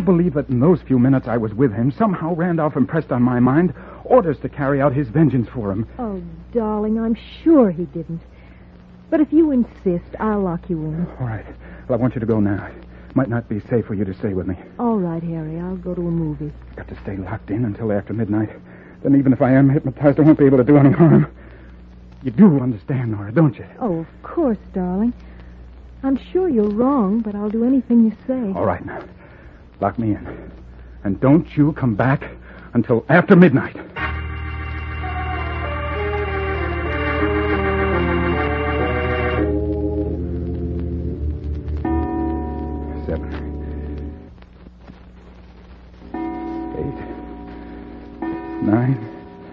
believe that in those few minutes I was with him, somehow Randolph impressed on my mind orders to carry out his vengeance for him. Oh, darling, I'm sure he didn't. But if you insist, I'll lock you in. All right. Well, I want you to go now. It might not be safe for you to stay with me. All right, Harry, I'll go to a movie. I've got to stay locked in until after midnight. Then even if I am hypnotized, I won't be able to do any harm. You do understand, Nora, don't you? Oh, of course, darling. I'm sure you're wrong, but I'll do anything you say. All right, now. Lock me in. And don't you come back until after midnight. 7, 8, 9,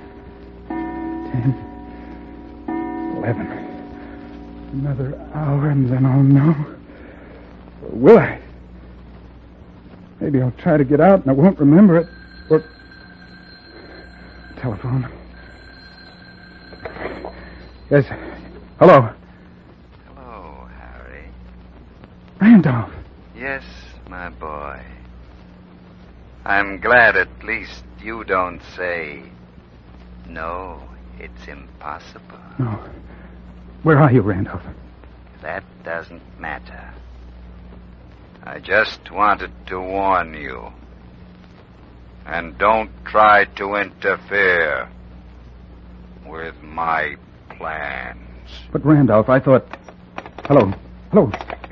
10, 11. Another hour and then I'll know. Or will I? Maybe I'll try to get out and I won't remember it. Or... Telephone. Yes. Hello. Hello, Harry. Randolph. Yes, my boy. I'm glad at least you don't say, no, it's impossible. No. Where are you, Randolph? That doesn't matter. I just wanted to warn you. And don't try to interfere with my plans. But, Randolph, I thought... Hello. Hello.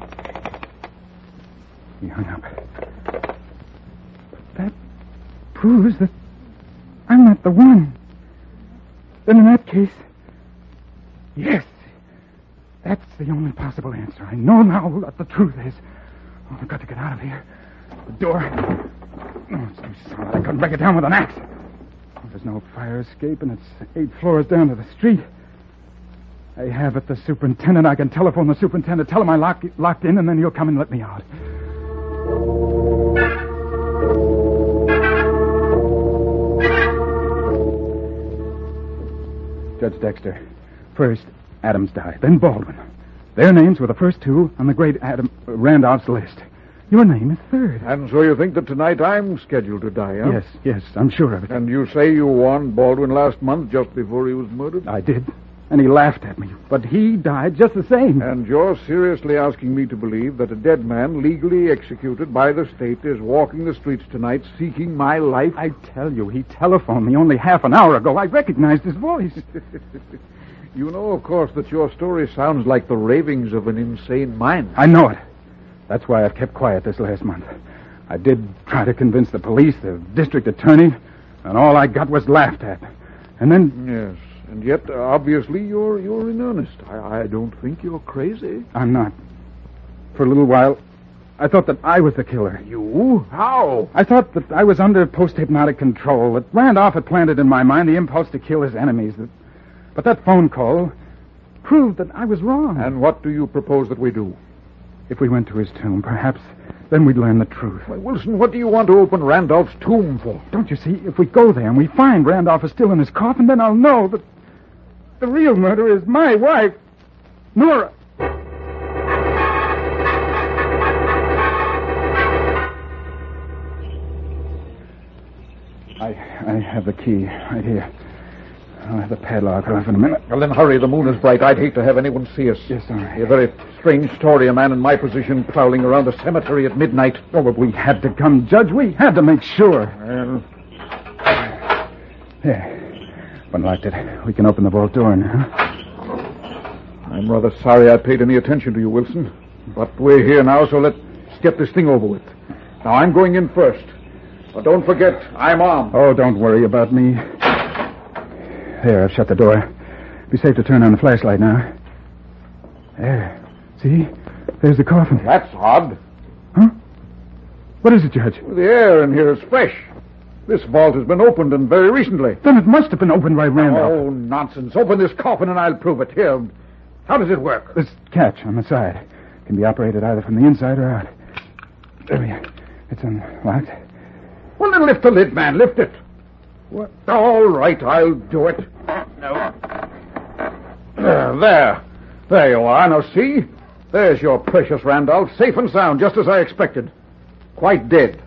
He hung up. But that proves that I'm not the one. Then in that case... Yes. That's the only possible answer. I know now what the truth is. Oh, I've got to get out of here. The door... Oh, it's too solid. I couldn't break it down with an axe. Oh, there's no fire escape, and it's 8 floors down to the street. I have it, the superintendent. I can telephone the superintendent, tell him I locked in, and then he'll come and let me out. Judge Dexter, first Adams died, then Baldwin. Their names were the first two on the great Randolph's list. Your name is third. And so you think that tonight I'm scheduled to die, huh? Yes, I'm sure of it. And you say you warned Baldwin last month just before he was murdered? I did. And he laughed at me. But he died just the same. And you're seriously asking me to believe that a dead man legally executed by the state is walking the streets tonight seeking my life? I tell you, he telephoned me only half an hour ago. I recognized his voice. You know, of course, that your story sounds like the ravings of an insane mind. I know it. That's why I've kept quiet this last month. I did try to convince the police, the district attorney, and all I got was laughed at. And then... Yes, and yet, obviously, you're in earnest. I don't think you're crazy. I'm not. For a little while, I thought that I was the killer. You? How? I thought that I was under post-hypnotic control, that Randolph had planted in my mind the impulse to kill his enemies. But that phone call proved that I was wrong. And what do you propose that we do? If we went to his tomb, perhaps then we'd learn the truth. Why, Wilson, what do you want to open Randolph's tomb for? Don't you see? If we go there and we find Randolph is still in his coffin, then I'll know that the real murderer is my wife, Nora. I have the key right here. I'll have the padlock off in a minute. Well, then hurry. The moon is bright. I'd hate to have anyone see us. Yes, all right. A very strange story, a man in my position prowling around a cemetery at midnight. Oh, but we had to come, Judge. We had to make sure. There. Unlocked it. We can open the vault door now. I'm rather sorry I paid any attention to you, Wilson. But we're here now, so let's get this thing over with. Now, I'm going in first. But don't forget, I'm armed. Oh, don't worry about me. There, I've shut the door. Be safe to turn on the flashlight now. There. See? There's the coffin. That's odd. Huh? What is it, Judge? The air in here is fresh. This vault has been opened, and very recently. Then it must have been opened by Randolph. Oh, nonsense. Open this coffin and I'll prove it. Here. How does it work? This catch on the side can be operated either from the inside or out. There we are. It's unlocked. Well, then lift the lid, man. Lift it. What? All right, I'll do it. No. There you are. Now, see? There's your precious Randolph, safe and sound, just as I expected. Quite dead.